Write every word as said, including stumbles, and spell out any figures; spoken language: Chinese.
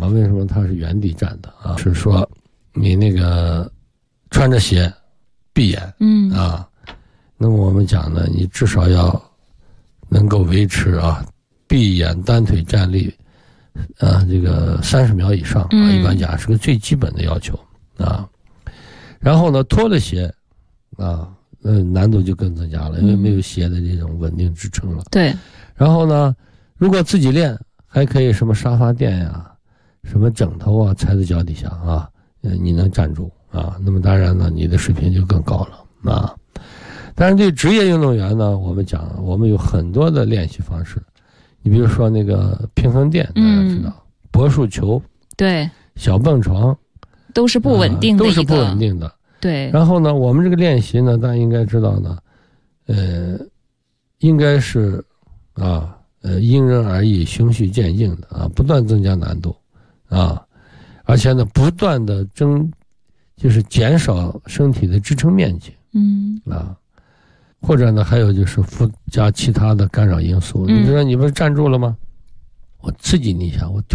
啊，为什么它是原地站的啊？是说你那个穿着鞋闭眼， 嗯啊，那么我们讲呢，你至少要能够维持啊闭眼单腿站立，啊这个三十秒以上啊， 嗯一般讲是个最基本的要求啊。然后呢，脱了鞋啊，呃难度就更增加了，因为没有鞋的这种稳定支撑了。 对。 然后呢，如果自己练，还可以什么沙发垫呀、什么枕头啊，踩在脚底下啊，呃，你能站住啊，那么当然呢，你的水平就更高了啊。但是对职业运动员呢，我们讲，我们有很多的练习方式。你比如说那个平衡垫，大家知道，嗯、柏树球， 对， 小蹦床， 都是不稳定的、 啊，都是不稳定的。 对。 然后呢，我们这个练习呢，大家应该知道呢，呃，应该是啊。呃，因人而异，循序渐进的啊，不断增加难度，啊，而且呢，不断的增，就是减少身体的支撑面积， 嗯， 啊，或者呢，还有就是附加其他的干扰因素。 嗯、 你比如说，你不是站住了吗？我刺激你一下，我推。